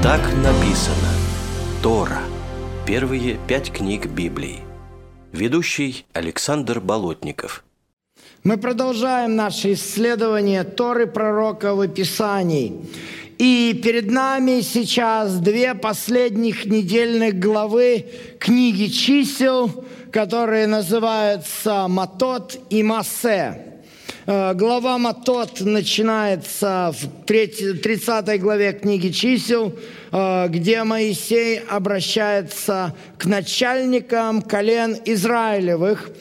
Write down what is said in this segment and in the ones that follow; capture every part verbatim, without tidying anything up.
Так написано. Тора. Первые пять книг Библии. Ведущий Александр Болотников. Мы продолжаем наше исследование Торы пророка в Писании. И перед нами сейчас две последних недельных главы книги чисел, которые называются Матот и Массе. Глава Матот начинается в тридцатой главе книги чисел, где Моисей обращается к начальникам колен Израилевых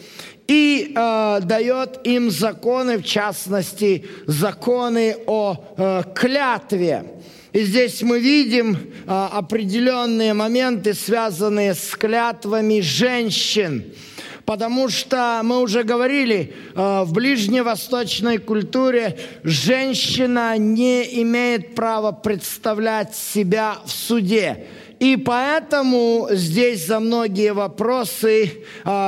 и э, дает им законы, в частности, законы о э, клятве. И здесь мы видим э, определенные моменты, связанные с клятвами женщин. Потому что, мы уже говорили, в ближневосточной культуре женщина не имеет права представлять себя в суде. И поэтому здесь за многие вопросы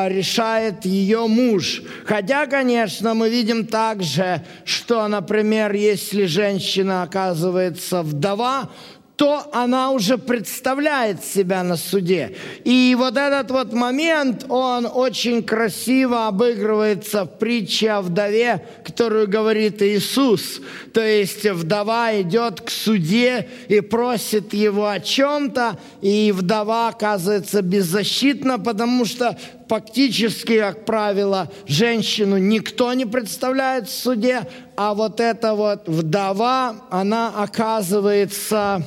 решает ее муж. Хотя, конечно, мы видим также, что, например, если женщина оказывается вдова, то она уже представляет себя на суде. И вот этот вот момент, он очень красиво обыгрывается в притче о вдове, которую говорит Иисус. То есть вдова идет к судье и просит его о чем-то, и вдова оказывается беззащитна, потому что фактически, как правило, женщину никто не представляет в суде, а вот эта вот вдова, она оказывается,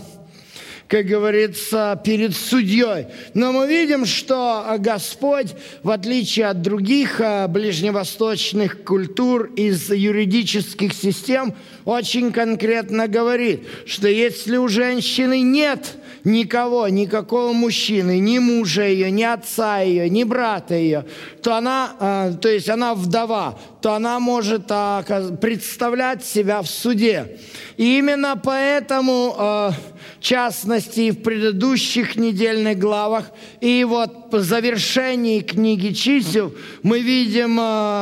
как говорится, перед судьей. Но мы видим, что Господь, в отличие от других ближневосточных культур из юридических систем, очень конкретно говорит, что если у женщины нет никого, никакого мужчины, ни мужа ее, ни отца ее, ни брата ее, то она, то есть она вдова, то она может представлять себя в суде. И именно поэтому, в частности, в предыдущих недельных главах и вот по завершении книги чисел мы видим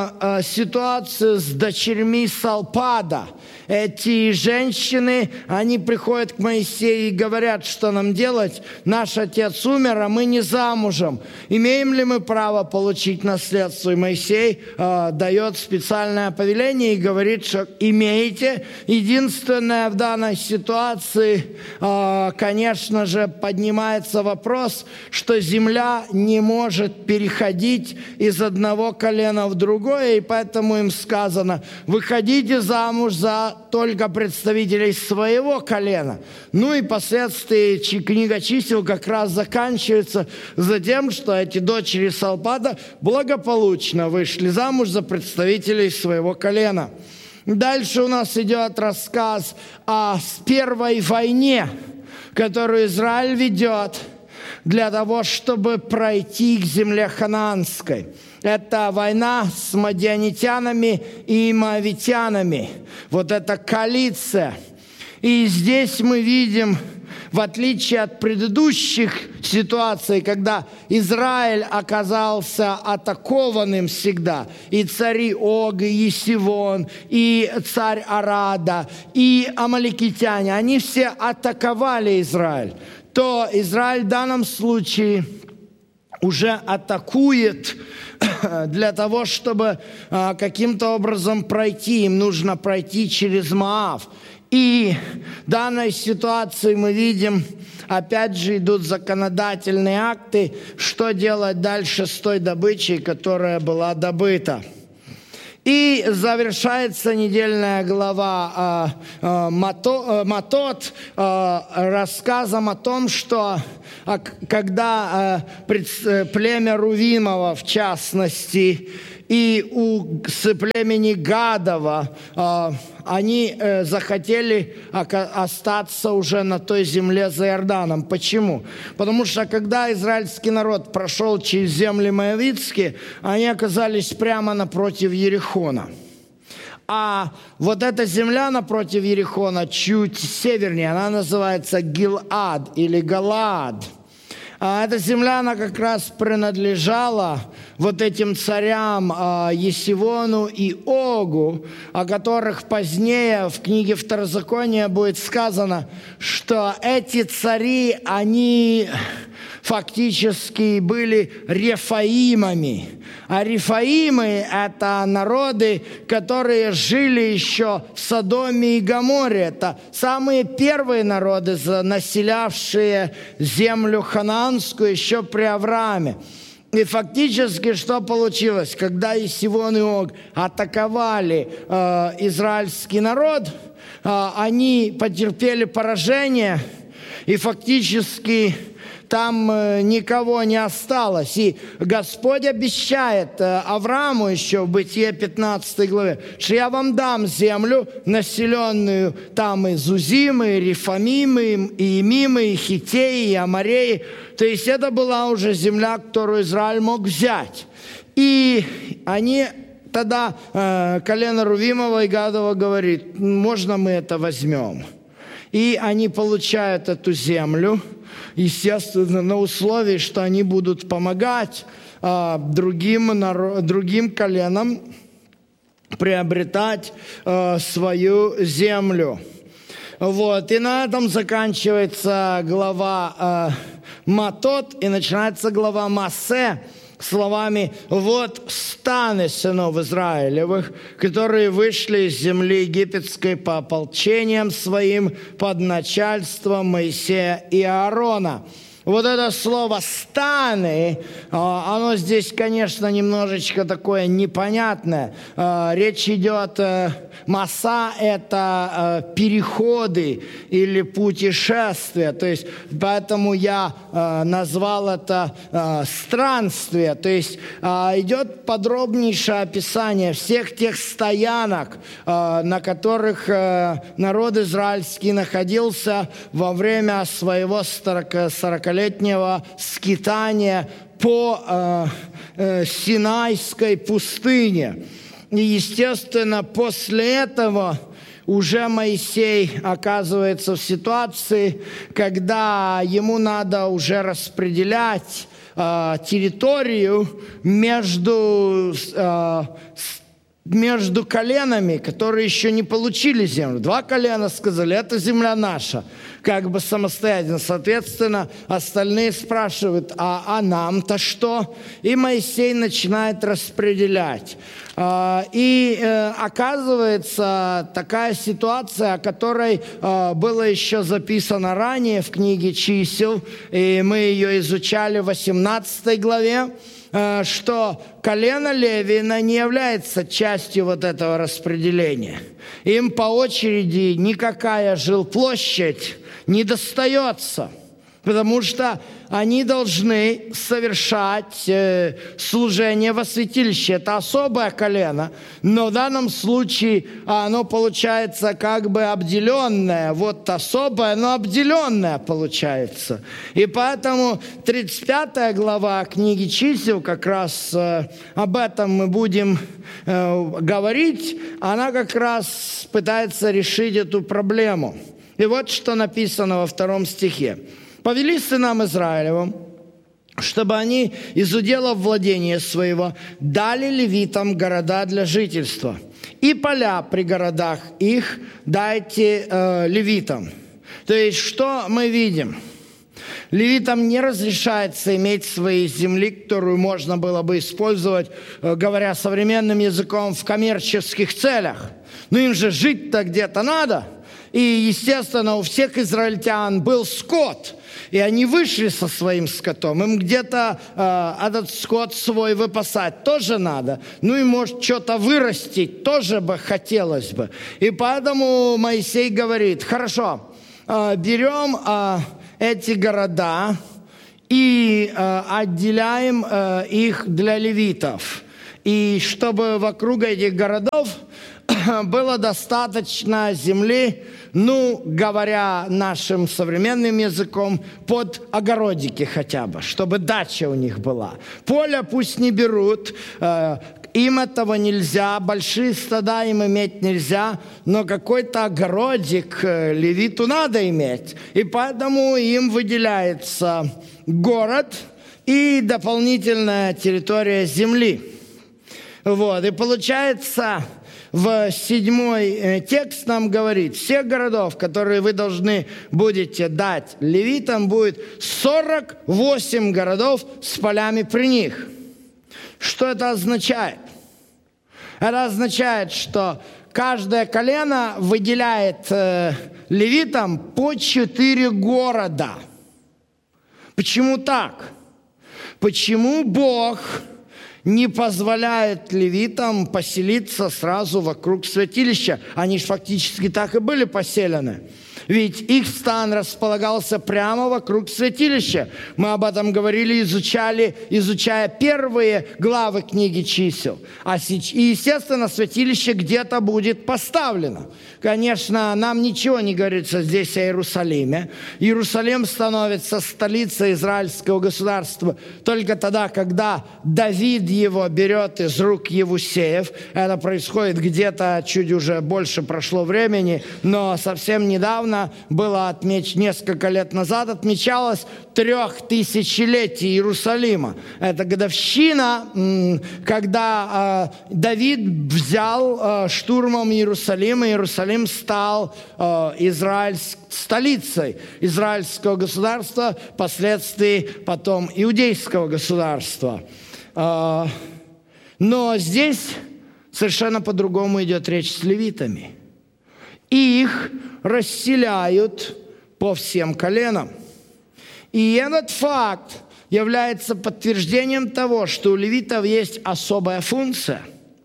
ситуацию с дочерьми Салпада. Эти женщины, они приходят к Моисею и говорят, что нам делать? Наш отец умер, а мы не замужем. Имеем ли мы право получить наследство? И Моисей э, дает специальное повеление и говорит, что имеете. Единственное, в данной ситуации, э, конечно же, поднимается вопрос, что земля не может переходить из одного колена в другое, и поэтому им сказано, выходите замуж за только представителей своего колена. Ну и впоследствии книга чисел как раз заканчивается за тем, что эти дочери Салпада благополучно вышли замуж за представителей своего колена. Дальше у нас идет рассказ о первой войне, которую Израиль ведет для того, чтобы пройти к земле ханаанской. Это война с мадианитянами и моавитянами. Вот эта коалиция. И здесь мы видим, в отличие от предыдущих ситуаций, когда Израиль оказался атакованным всегда, и цари Ог, и Сивон, и царь Арада, и амаликитяне, они все атаковали Израиль, то Израиль в данном случае уже атакует для того, чтобы а, каким-то образом пройти. Им нужно пройти через Моав. И в данной ситуации мы видим, опять же, идут законодательные акты, что делать дальше с той добычей, которая была добыта. И завершается недельная глава а, а, Мато, а, Матот а, рассказом о том, что а, когда а, пред, племя Рувимова, в частности, и у с племени Гадова, а, они э, захотели остаться уже на той земле за Иорданом. Почему? Потому что когда израильский народ прошел через земли моавитские, они оказались прямо напротив Ерихона. А вот эта земля напротив Ерихона чуть севернее, она называется Гилад или Галаад. А эта земля, она как раз принадлежала вот этим царям Есивону и Огу, о которых позднее в книге Второзакония будет сказано, что эти цари, они фактически были рефаимами. А рефаимы – это народы, которые жили еще в Содоме и Гоморе. Это самые первые народы, населявшие землю ханаанскую еще при Аврааме. И фактически что получилось? Когда Есивон и Ог атаковали э, израильский народ, э, они потерпели поражение, и фактически там никого не осталось. И Господь обещает Аврааму еще в Бытие пятнадцатой главе, что я вам дам землю, населенную там и Зузимы, и Рифамимы, и Имимы, и Хитеи, и Амореи. То есть это была уже земля, которую Израиль мог взять. И они тогда, э, колено Рувимова и Гадова говорит, можно мы это возьмем? И они получают эту землю, естественно, на условии, что они будут помогать а, другим, народ, другим коленам приобретать а, свою землю. Вот. И на этом заканчивается глава а, Матот, и начинается глава Массе словами «Вот станы сынов Израилевых, которые вышли из земли египетской по ополчениям своим под начальством Моисея и Аарона». Вот это слово «станы», оно здесь, конечно, немножечко такое непонятное. Речь идет, «маса» – это переходы или путешествия. То есть, поэтому я назвал это «странствие». То есть, идет подробнейшее описание всех тех стоянок, на которых народ израильский находился во время своего сорокалетнего летнего скитания по э, э, Синайской пустыне. И, естественно, после этого уже Моисей оказывается в ситуации, когда ему надо уже распределять э, территорию между э, между коленами, которые еще не получили землю. Два колена сказали, это земля наша, как бы самостоятельно. Соответственно, остальные спрашивают, а, а нам-то что? И Моисей начинает распределять. И оказывается такая ситуация, о которой было еще записано ранее в книге «Чисел», и мы ее изучали в восемнадцатой главе, что колено Левина не является частью вот этого распределения. Им по очереди никакая жилплощадь не достается, потому что они должны совершать э, служение во святилище. Это особое колено, но в данном случае оно получается как бы обделенное. Вот особое, но обделенное получается. И поэтому тридцать пятая глава книги «Чисел», как раз э, об этом мы будем э, говорить, она как раз пытается решить эту проблему. И вот что написано во втором стихе. «Повели сынам Израилевым, чтобы они из удела владения своего дали левитам города для жительства, и поля при городах их дайте э, левитам». То есть, что мы видим? Левитам не разрешается иметь своей земли, которую можно было бы использовать, э, говоря современным языком, в коммерческих целях. Но им же жить-то где-то надо. И, естественно, у всех израильтян был скот, и они вышли со своим скотом. Им где-то э, этот скот свой выпасать тоже надо. Ну и, может, что-то вырастить тоже бы хотелось бы. И поэтому Моисей говорит, хорошо, э, берем э, эти города и э, отделяем э, их для левитов. И чтобы вокруг этих городов было достаточно земли, ну, говоря нашим современным языком, под огородики хотя бы, чтобы дача у них была. Поле пусть не берут, им этого нельзя, большие стада им иметь нельзя, но какой-то огородик левиту надо иметь. И поэтому им выделяется город и дополнительная территория земли. Вот. И получается, в седьмой текст нам говорит, всех городов, которые вы должны будете дать левитам, будет сорок восемь городов с полями при них. Что это означает? Это означает, что каждое колено выделяет э, левитам по четыре города. Почему так? Почему Бог не позволяет левитам поселиться сразу вокруг святилища? Они же фактически так и были поселены. Ведь их стан располагался прямо вокруг святилища. Мы об этом говорили, изучали, изучая первые главы книги чисел. А сейчас, и, естественно, святилище где-то будет поставлено. Конечно, нам ничего не говорится здесь о Иерусалиме. Иерусалим становится столицей израильского государства только тогда, когда Давид его берет из рук Евусеев. Это происходит где-то чуть уже больше прошло времени, но совсем недавно было отмечено, несколько лет назад отмечалось трехтысячелетие Иерусалима. Это годовщина, когда Давид взял штурмом Иерусалим, и Иерусалим стал израильской столицей израильского государства, впоследствии потом иудейского государства. Но здесь совершенно по-другому идет речь с левитами. Их расселяют по всем коленам. И этот факт является подтверждением того, что у левитов есть особая функция.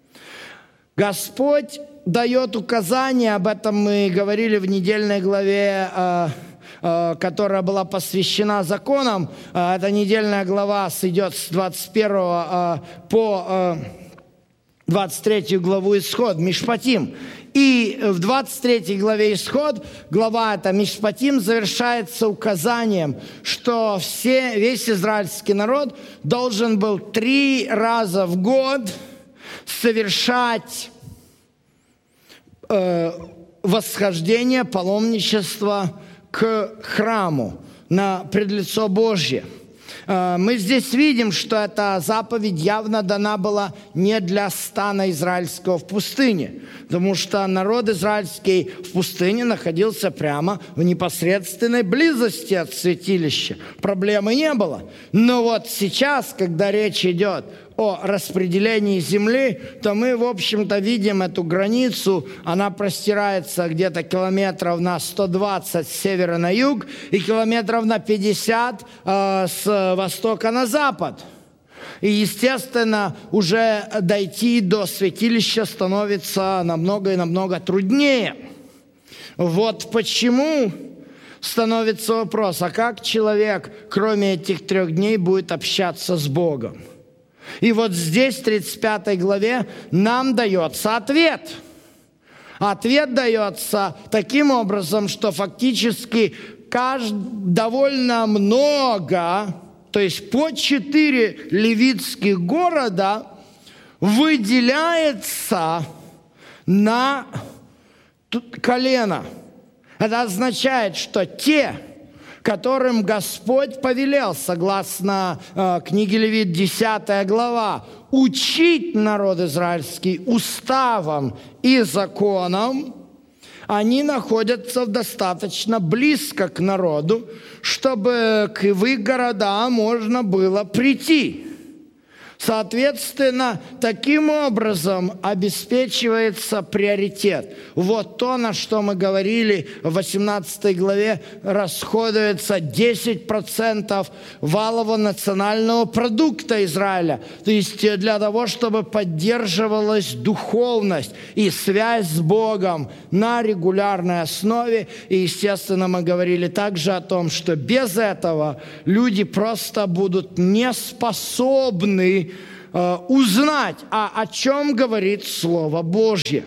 Господь дает указания, об этом мы говорили в недельной главе, которая была посвящена законам. Эта недельная глава идет с двадцать первого по двадцать третью главу Исход, Мишпатим. И в двадцать третьей главе Исход, глава эта Мишпатим, завершается указанием, что все, весь израильский народ должен был три раза в год совершать э, восхождение, паломничество к храму на предлицо Божье. Мы здесь видим, что эта заповедь явно дана была не для стана израильского в пустыне, потому что народ израильский в пустыне находился прямо в непосредственной близости от святилища. Проблемы не было. Но вот сейчас, когда речь идет о распределении земли, то мы, в общем-то, видим эту границу. Она простирается где-то километров на сто двадцать с севера на юг и километров на пятьдесят э, с востока на запад. И, естественно, уже дойти до святилища становится намного и намного труднее. Вот почему становится вопрос, а как человек, кроме этих трех дней, будет общаться с Богом? И вот здесь, в тридцать пятой главе, нам дается ответ. Ответ дается таким образом, что фактически кажд... довольно много, то есть по четыре левитских города выделяется на колено. Это означает, что те, которым Господь повелел, согласно э, книге Левит, десятая глава, учить народ израильский уставам и законам, они находятся достаточно близко к народу, чтобы к в их города можно было прийти. Соответственно, таким образом обеспечивается приоритет. Вот то, на что мы говорили в восемнадцатой главе, расходуется десять процентов валового национального продукта Израиля. То есть для того, чтобы поддерживалась духовность и связь с Богом на регулярной основе. И, естественно, мы говорили также о том, что без этого люди просто будут не способны узнать, а о чем говорит Слово Божье.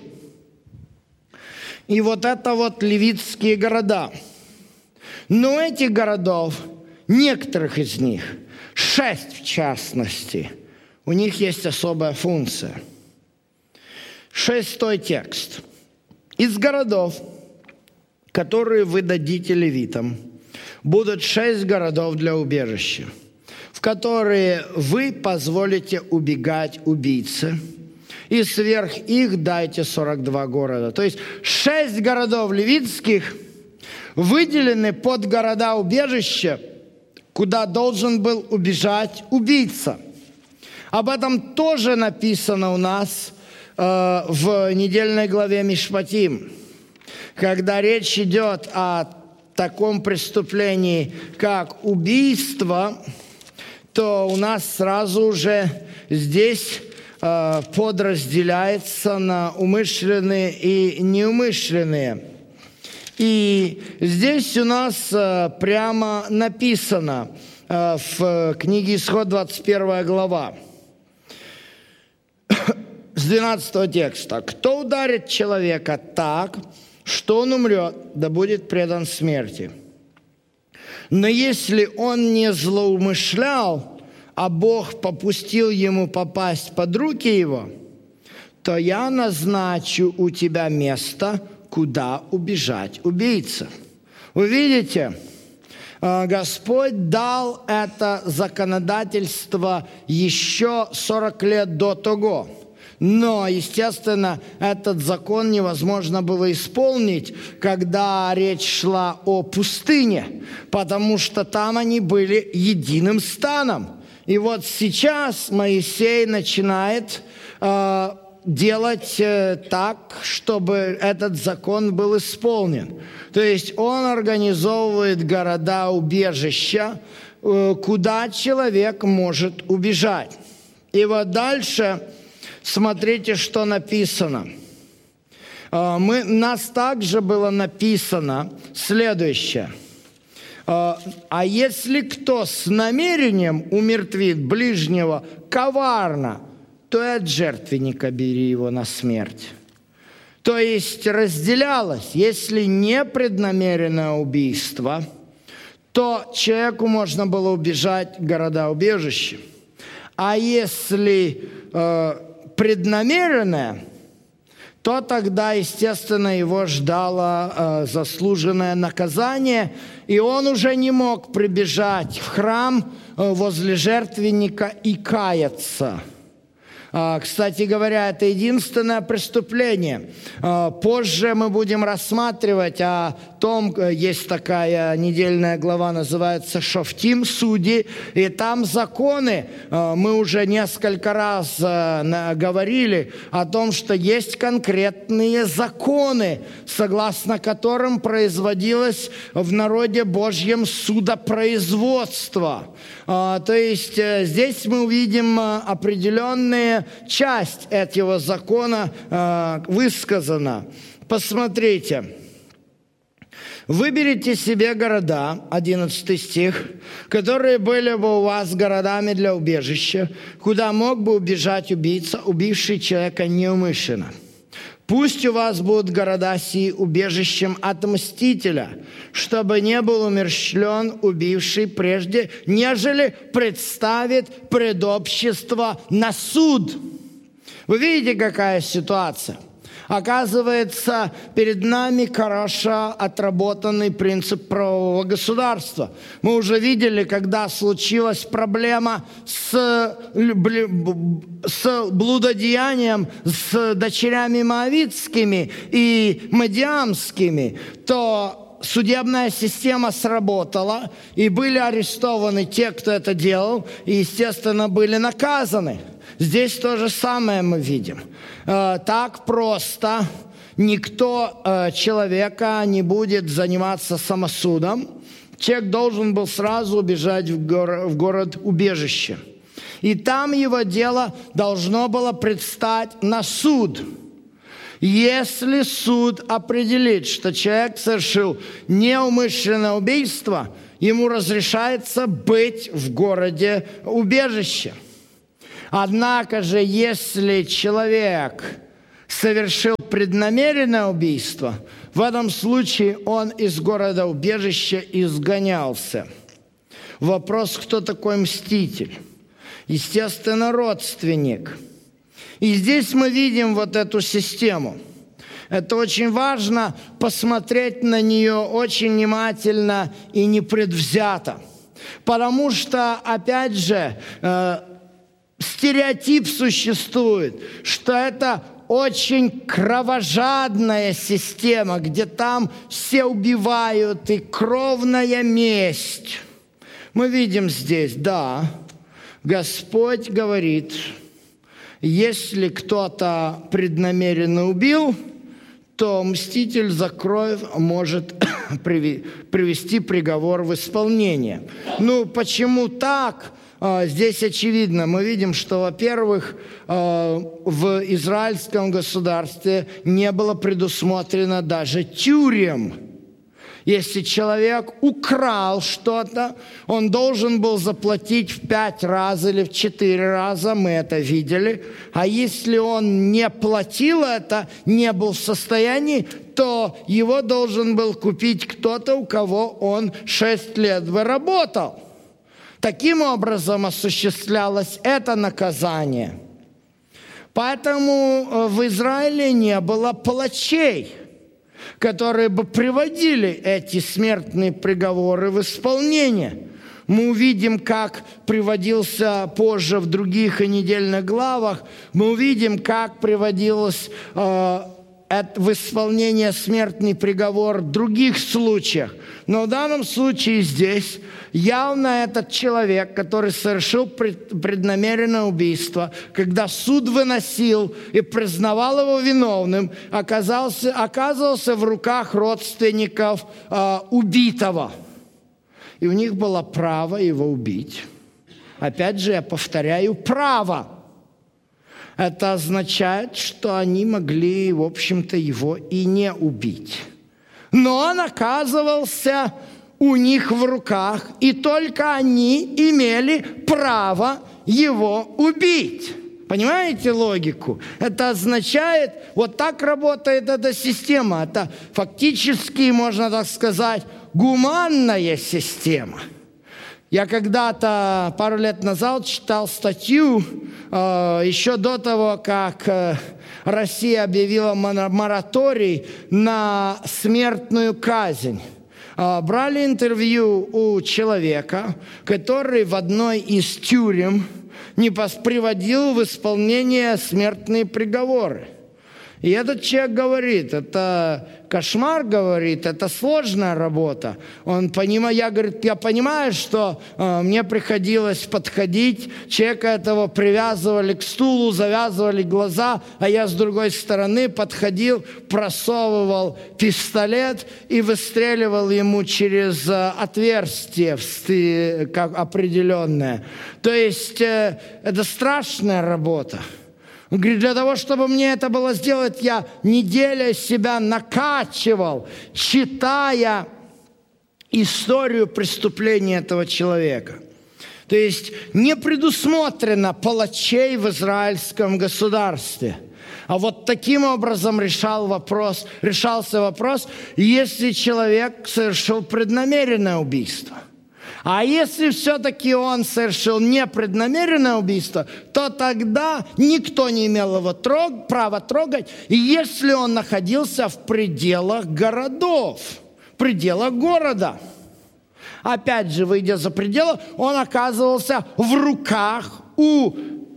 И вот это вот левитские города. Но этих городов, некоторых из них, шесть в частности, у них есть особая функция. Шестой текст. «Из городов, которые вы дадите левитам, будут шесть городов для убежища, в которые вы позволите убегать убийце, и сверх их дайте сорок два города». То есть шесть городов левитских выделены под города убежища, куда должен был убежать убийца. Об этом тоже написано у нас э, в недельной главе Мишпатим, когда речь идет о таком преступлении, как убийство, то у нас сразу же здесь э, подразделяется на умышленные и неумышленные. И здесь у нас э, прямо написано э, в книге Исход, двадцать первая глава, с двенадцатого текста. «Кто ударит человека так, что он умрет, да будет предан смерти. Но если он не злоумышлял, а Бог попустил ему попасть под руки его, то я назначу у тебя место, куда убежать убийца». Вы видите, Господь дал это законодательство еще сорок лет до того. Но, естественно, этот закон невозможно было исполнить, когда речь шла о пустыне, потому что там они были единым станом. И вот сейчас Моисей начинает э, делать э, так, чтобы этот закон был исполнен. То есть он организовывает города-убежища, э, куда человек может убежать. И вот дальше... Смотрите, что написано. Мы, нас также было написано следующее. «А если кто с намерением умертвит ближнего коварно, то и от жертвенника бери его на смерть». То есть разделялось, если не преднамеренное убийство, то человеку можно было убежать в города-убежища. А если... преднамеренное, то тогда, естественно, его ждало э, заслуженное наказание, и он уже не мог прибежать в храм э, возле жертвенника и каяться. Э, кстати говоря, это единственное преступление. Э, позже мы будем рассматривать о том, есть такая недельная глава, называется «Шофтим», «Судьи», и там законы, мы уже несколько раз говорили о том, что есть конкретные законы, согласно которым производилось в народе Божьем судопроизводство. То есть здесь мы увидим определенная часть этого закона высказана. Посмотрите. «Выберите себе города», одиннадцатый стих, «которые были бы у вас городами для убежища, куда мог бы убежать убийца, убивший человека неумышленно. Пусть у вас будут города сии убежищем от мстителя, чтобы не был умерщвлен убивший прежде, нежели представит пред общество на суд». Вы видите, какая ситуация? Оказывается, перед нами хорошо отработанный принцип правового государства. Мы уже видели, когда случилась проблема с, с блудодеянием с дочерями моавитскими и мадиамскими, то судебная система сработала, и были арестованы те, кто это делал, и, естественно, были наказаны. Здесь то же самое мы видим. Так просто никто человека не будет заниматься самосудом. Человек должен был сразу убежать в город-убежище. И там его дело должно было предстать на суд. Если суд определит, что человек совершил неумышленное убийство, ему разрешается быть в городе-убежище. Однако же, если человек совершил преднамеренное убийство, в этом случае он из города-убежища изгонялся. Вопрос, кто такой мститель? естественно, родственник. И здесь мы видим вот эту систему. Это очень важно посмотреть на нее очень внимательно и непредвзято. Потому что, опять же, э, стереотип существует, что это очень кровожадная система, где там все убивают, и кровная месть. Мы видим здесь, да, Господь говорит, если кто-то преднамеренно убил, то мститель за кровь может привести приговор в исполнение. Ну, почему так? Здесь очевидно. Мы видим, что, во-первых, в израильском государстве не было предусмотрено даже тюрем. Если человек украл что-то, он должен был заплатить в пять раз или в четыре раза, мы это видели. А если он не платил это, не был в состоянии, то его должен был купить кто-то, у кого он шесть лет бы работал. Таким образом осуществлялось это наказание. Поэтому в Израиле не было палачей, которые бы приводили эти смертные приговоры в исполнение. Мы увидим, как приводился позже в других и недельных главах, мы увидим, как приводилось э, в исполнение смертный приговор в других случаях. Но в данном случае здесь явно этот человек, который совершил преднамеренное убийство, когда суд выносил и признавал его виновным, оказался, оказывался в руках родственников э, убитого. И у них было право его убить. Опять же, я повторяю, право. Это означает, что они могли, в общем-то, его и не убить. Но он оказывался у них в руках, и только они имели право его убить. Понимаете логику? Это означает, вот так работает эта система. Это фактически, можно так сказать, гуманная система. Я когда-то, пару лет назад, читал статью, э, еще до того, как э, Россия объявила мораторий на смертную казнь. Э, брали интервью у человека, который в одной из тюрем не приводил в исполнение смертные приговоры. И этот человек говорит, это кошмар, говорит, это сложная работа. Он понимает, я, говорит, я понимаю, что э, мне приходилось подходить, человека этого привязывали к стулу, завязывали глаза, а я с другой стороны подходил, просовывал пистолет и выстреливал ему через э, отверстие как определенное. То есть э, это страшная работа. Он говорит, для того, чтобы мне это было сделать, я неделю себя накачивал, читая историю преступления этого человека. То есть не предусмотрено палачей в израильском государстве. А вот таким образом решал вопрос, решался вопрос, если человек совершил преднамеренное убийство. А если все-таки он совершил непреднамеренное убийство, то тогда никто не имел его трог, права трогать, и если он находился в пределах городов, в пределах города. Опять же, выйдя за пределы, он оказывался в руках у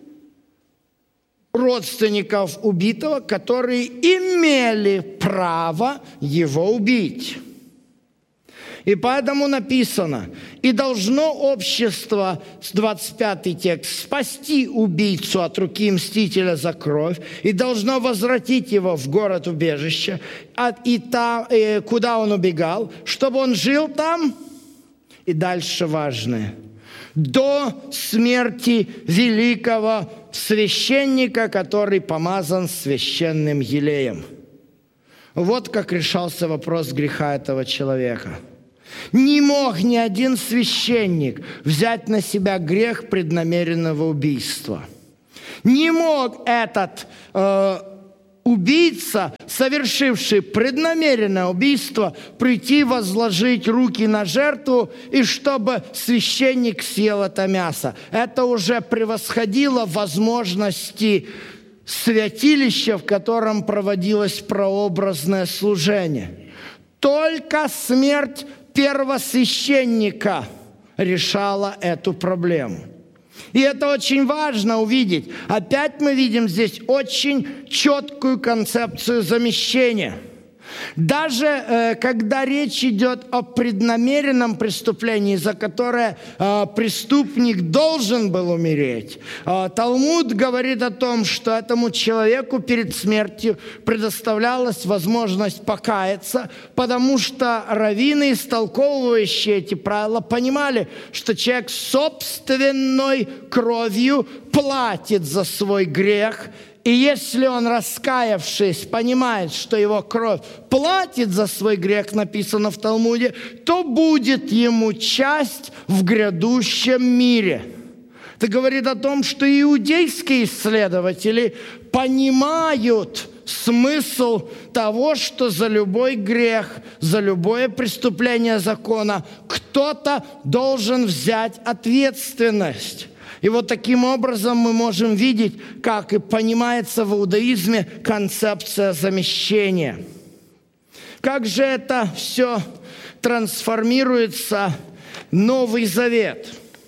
родственников убитого, которые имели право его убить. И поэтому написано, и должно общество, с двадцать пятый текст, спасти убийцу от руки мстителя за кровь, и должно возвратить его в город-убежище, и там, и куда он убегал, чтобы он жил там, и дальше важное, до смерти великого священника, который помазан священным елеем. Вот как решался вопрос греха этого человека. Не мог ни один священник взять на себя грех преднамеренного убийства. Не мог этот э, убийца, совершивший преднамеренное убийство, прийти возложить руки на жертву, и чтобы священник съел это мясо. Это уже превосходило возможности святилища, в котором проводилось прообразное служение. Только смерть первосвященника решала эту проблему. И это очень важно увидеть. Опять мы видим здесь очень четкую концепцию замещения. Даже э, когда речь идет о преднамеренном преступлении, за которое э, преступник должен был умереть, э, Талмуд говорит о том, что этому человеку перед смертью предоставлялась возможность покаяться, потому что раввины, истолковывающие эти правила, понимали, что человек собственной кровью платит за свой грех. И если он, раскаявшись, понимает, что его кровь платит за свой грех, написано в Талмуде, то будет ему часть в грядущем мире. Это говорит о том, что иудейские исследователи понимают смысл того, что за любой грех, за любое преступление закона кто-то должен взять ответственность. И вот таким образом мы можем видеть, как и понимается в иудаизме концепция замещения. Как же это все трансформируется в Новый Завет?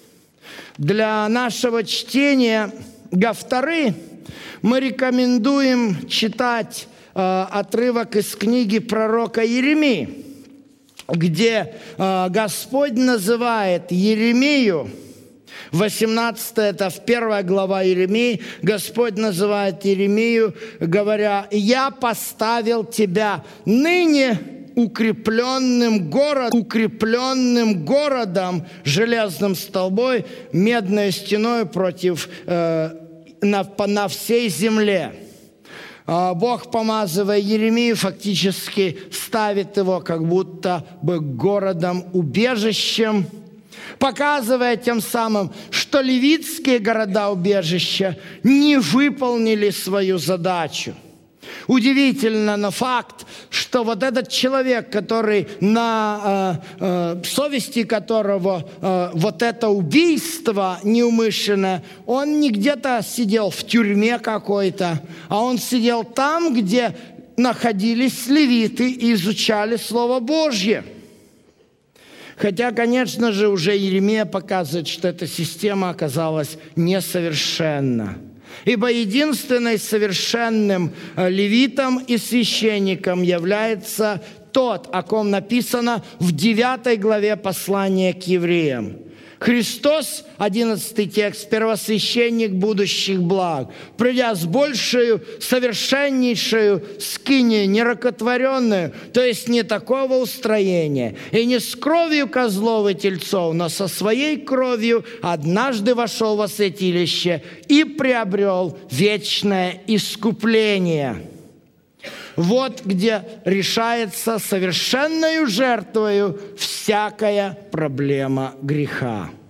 Для нашего чтения Гафтары мы рекомендуем читать э, отрывок из книги пророка Иеремии, где э, Господь называет Иеремию, восемнадцатое, это в первая глава Иеремии, Господь называет Иеремию, говоря: «Я поставил тебя ныне укрепленным, город, укрепленным городом, железным столбой, медной стеной против, э, на, на всей земле». Бог, помазывая Иеремию, фактически ставит его как будто бы городом-убежищем, показывая тем самым, что левитские города-убежища не выполнили свою задачу. Удивительно, но факт, что вот этот человек, который на э, э, совести которого э, вот это убийство неумышленное, он не где-то сидел в тюрьме какой-то, а он сидел там, где находились левиты и изучали Слово Божье. Хотя, конечно же, уже Иеремия показывает, что эта система оказалась несовершенна. Ибо единственным совершенным левитом и священником является тот, о ком написано в девятой главе послания к евреям. Христос, одиннадцатый текст, первосвященник будущих благ, придя с большую, совершеннейшую скинию, неракотворенную, то есть не такого устроения, и не с кровью козлов и тельцов, но со своей кровью однажды вошел во святилище и приобрел вечное искупление. Вот где решается совершенною жертвою всякая проблема греха.